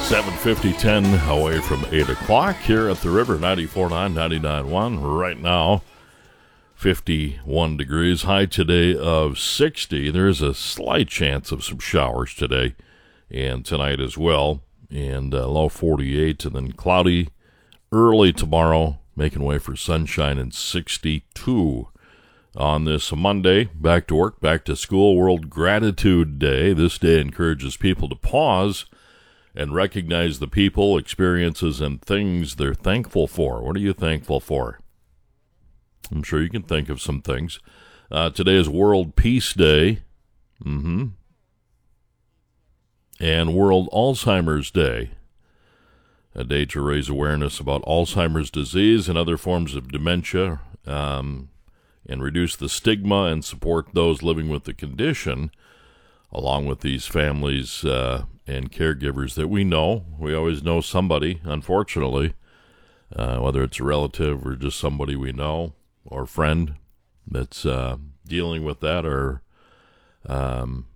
7:50, 10 away from 8 o'clock here at the River, 94.9, 99.1. Right now, 51 degrees, high today of 60. There's a slight chance of some showers today and tonight as well, and low 48, and then cloudy early tomorrow, making way for sunshine and 62. On this Monday, back to work, back to school, World Gratitude Day. This day encourages people to pause and recognize the people, experiences, and things they're thankful for. What are you thankful for? I'm sure you can think of some things. Today is World Peace Day. And World Alzheimer's Day. A day to raise awareness about Alzheimer's disease and other forms of dementia, and reduce the stigma and support those living with the condition, along with these families and caregivers that we know. We always know somebody, unfortunately, whether it's a relative or just somebody we know or friend that's dealing with that, or, World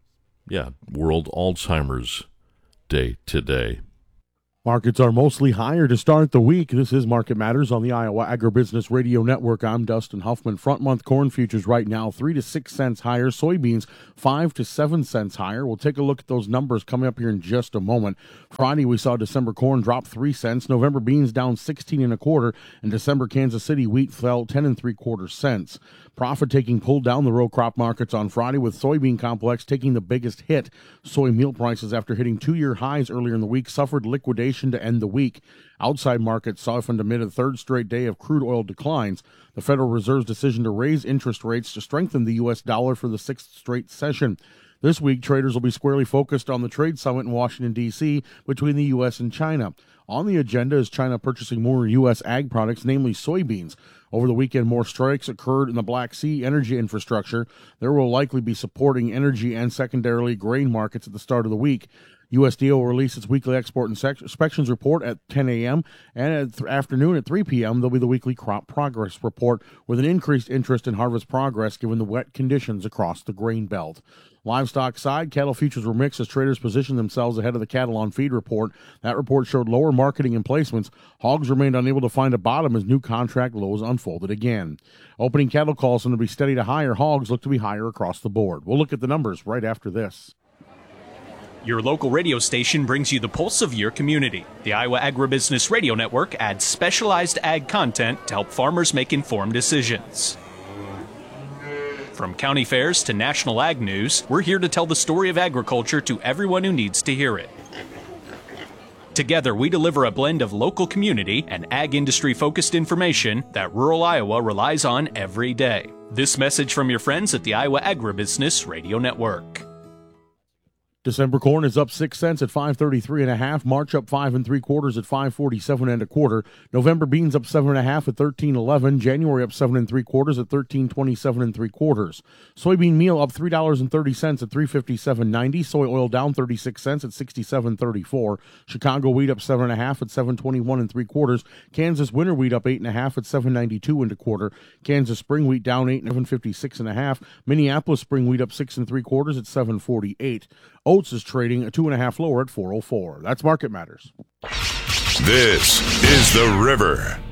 Alzheimer's Day today. Markets are mostly higher to start the week. This is Market Matters on the Iowa Agribusiness Radio Network. I'm Dustin Huffman. Front month corn futures right now 3 to 6 cents higher. Soybeans 5 to 7 cents higher. We'll take a look at those numbers coming up here in just a moment. Friday we saw December corn drop 3 cents. November beans down 16 1/4, and December Kansas City wheat fell 10 3/4 cents. Profit taking pulled down the row crop markets on Friday, with soybean complex taking the biggest hit. Soy meal prices, after hitting 2-year highs earlier in the week, suffered liquidation to end the week. Outside markets softened amid a third straight day of crude oil declines. The Federal Reserve's decision to raise interest rates to strengthen the U.S. dollar for the 6th straight session. This week, traders will be squarely focused on the trade summit in Washington, D.C. between the U.S. and China. On the agenda is China purchasing more U.S. ag products, namely soybeans. Over the weekend, more strikes occurred in the Black Sea energy infrastructure. There will likely be supporting energy and secondarily grain markets at the start of the week. USDA will release its weekly export inspections report at 10 a.m. and at afternoon at 3 p.m. there'll be the weekly crop progress report, with an increased interest in harvest progress given the wet conditions across the grain belt. Livestock side, cattle futures were mixed as traders positioned themselves ahead of the cattle on feed report. That report showed lower marketing and placements. Hogs remained unable to find a bottom as new contract lows unfolded again. Opening cattle calls seem to be steady to higher. Hogs look to be higher across the board. We'll look at the numbers right after this. Your local radio station brings you the pulse of your community. The Iowa Agribusiness Radio Network adds specialized ag content to help farmers make informed decisions. From county fairs to national ag news, we're here to tell the story of agriculture to everyone who needs to hear it. Together, we deliver a blend of local community and ag industry-focused information that rural Iowa relies on every day. This message from your friends at the Iowa Agribusiness Radio Network. December corn is up 6 cents at 5.33 1/2. March up 5 3/4 at 5.47 1/4. November beans up 7 1/2 at 13.11. January up 7 3/4 at 13.27 3/4. Soybean meal up $3.30 at 3.5790. Soy oil down 36 cents at 67.34. Chicago wheat up 7 1/2 at 7.21 3/4. Kansas winter wheat up 8 1/2 at 7.92 1/4. Kansas spring wheat down 8 at 7.56 1/2. Minneapolis spring wheat up 6 3/4 at 7.48. Oats is trading a 2 1/2 lower at 4.04. That's Market Matters. This is The River.